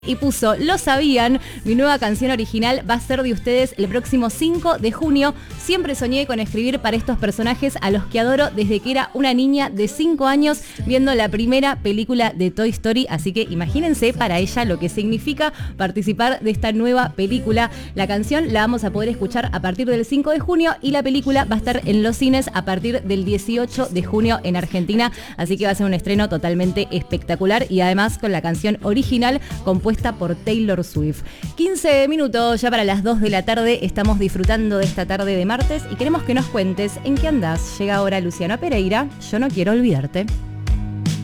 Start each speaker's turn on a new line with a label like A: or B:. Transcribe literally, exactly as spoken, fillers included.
A: Y puso, lo sabían, mi nueva canción original va a ser de ustedes el próximo cinco de junio. Siempre soñé con escribir para estos personajes a los que adoro desde que era una niña de cinco años viendo la primera película de Toy Story. Así que imagínense para ella lo que significa participar de esta nueva película. La canción la vamos a poder escuchar a partir del cinco de junio y la película va a estar en los cines a partir del dieciocho de junio en Argentina. Así que va a ser un estreno totalmente espectacular y además con la canción original compuesta por Taylor Swift. quince minutos ya para las dos de la tarde. Estamos disfrutando de esta tarde de martes y queremos que nos cuentes en qué andás. Llega ahora Luciano Pereira, Yo no quiero olvidarte.